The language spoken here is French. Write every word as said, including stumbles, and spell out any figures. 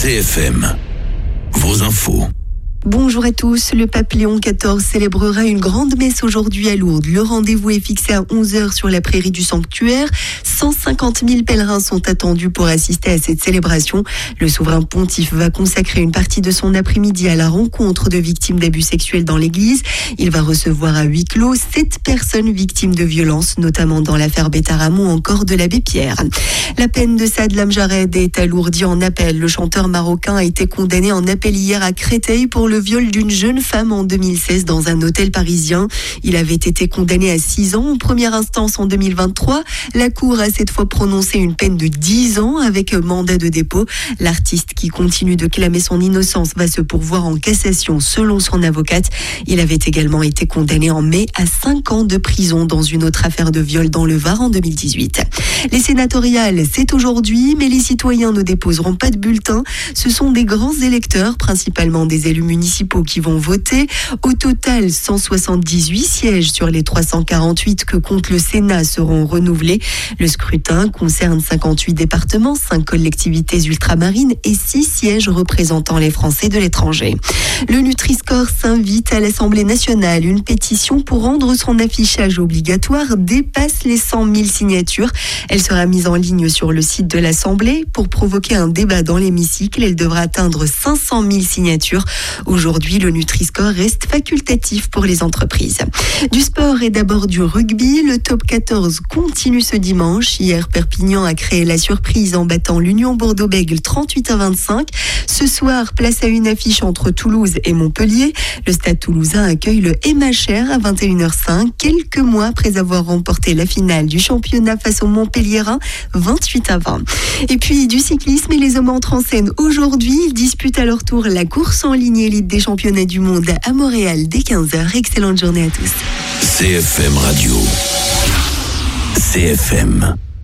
C F M, vos infos. Bonjour à tous, le pape Léon quatorze célébrera une grande messe aujourd'hui à Lourdes. Le rendez-vous est fixé à onze heures sur la prairie du sanctuaire. cent cinquante mille pèlerins sont attendus pour assister à cette célébration. Le souverain pontife va consacrer une partie de son après-midi à la rencontre de victimes d'abus sexuels dans l'église. Il va recevoir à huis clos sept personnes victimes de violences, notamment dans l'affaire Betaramou, encore de l'abbé Pierre. La peine de Saad Lamjared est alourdie en appel. Le chanteur marocain a été condamné en appel hier à Créteil pour le le viol d'une jeune femme en deux mille seize dans un hôtel parisien. Il avait été condamné à six ans en première instance en deux mille vingt-trois. La Cour a cette fois prononcé une peine de dix ans avec mandat de dépôt. L'artiste qui continue de clamer son innocence va se pourvoir en cassation selon son avocate. Il avait également été condamné en mai à cinq ans de prison dans une autre affaire de viol dans le Var en deux mille dix-huit. Les sénatoriales, c'est aujourd'hui, mais les citoyens ne déposeront pas de bulletin. Ce sont des grands électeurs, principalement des élus municipaux qui vont voter. Au total, cent soixante-dix-huit sièges sur les trois cent quarante-huit que compte le Sénat seront renouvelés. Le scrutin concerne cinquante-huit départements, cinq collectivités ultramarines et six sièges représentant les Français de l'étranger. Le Nutri-Score s'invite à l'Assemblée nationale. Une pétition pour rendre son affichage obligatoire dépasse les cent mille signatures. Elle sera mise en ligne sur le site de l'Assemblée. Pour provoquer un débat dans l'hémicycle, elle devra atteindre cinq cent mille signatures. Aujourd'hui, le Nutri-Score reste facultatif pour les entreprises. Du sport et d'abord du rugby. Le top quatorze continue ce dimanche. Hier, Perpignan a créé la surprise en battant l'Union Bordeaux-Bègles trente-huit à vingt-cinq. Ce soir, place à une affiche entre Toulouse et Montpellier. Le Stade toulousain accueille le M H R à vingt et une heures cinq, quelques mois après avoir remporté la finale du championnat face aux Montpelliérains, vingt-huit à vingt. Et puis du cyclisme, et les hommes entrent en scène aujourd'hui. Ils disputent à leur tour la course en ligne élite des championnats du monde à Montréal dès quinze heures. Excellente journée à tous. C F M Radio. C F M.